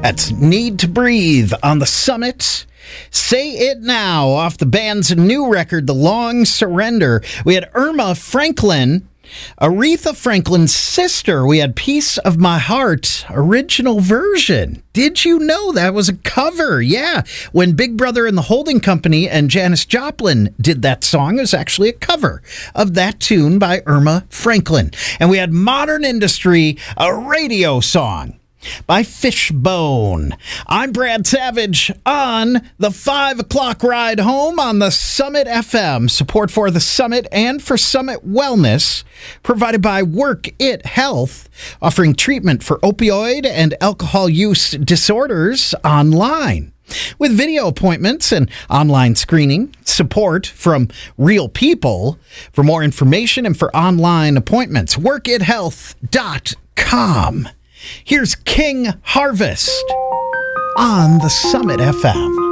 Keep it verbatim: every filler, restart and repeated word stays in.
That's Need to Breathe on the Summit. Say It Now off the band's new record, The Long Surrender. We had Irma Franklin, Aretha Franklin's sister. We had Piece of My Heart, original version. Did you know that was a cover? Yeah. When Big Brother and the Holding Company and Janis Joplin did that song, it was actually a cover of that tune by Irma Franklin. And we had Modern Industry, a radio song by Fishbone. I'm Brad Savage on the five o'clock ride home on the Summit F M. Support for the Summit and for Summit Wellness provided by Work It Health, offering treatment for opioid and alcohol use disorders online. With video appointments and online screening, support from real people. For more information and for online appointments, work it health dot com. Here's King Harvest on the Summit F M.